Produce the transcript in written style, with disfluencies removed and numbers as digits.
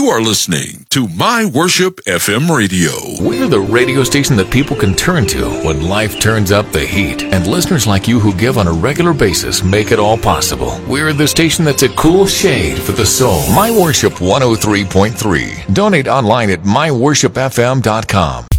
are listening to My Worship FM Radio. We're the radio station that people can turn to when life turns up the heat. And listeners like you who give on a regular basis make it all possible. We're the station that's a cool shade for the soul. My Worship 103.3. Donate online at myworshipfm.com.